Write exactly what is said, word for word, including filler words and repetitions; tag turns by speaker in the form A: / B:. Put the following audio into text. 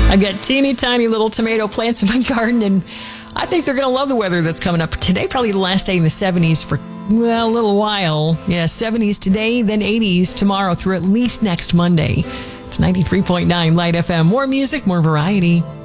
A: I've got teeny tiny little tomato plants in my garden, and I think they're going to love the weather that's coming up. Today, probably the last day in the seventies for, well, a little while. Yeah, seventies today, then eighties tomorrow through at least next Monday. It's ninety-three point nine Light F M. More music, more variety.